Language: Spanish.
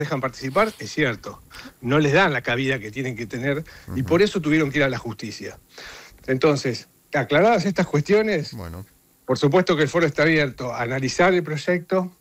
dejan participar, es cierto, no les dan la cabida que tienen que tener y por eso tuvieron que ir a la justicia. Entonces, aclaradas estas cuestiones, Bueno. por supuesto que el foro está abierto a analizar el proyecto,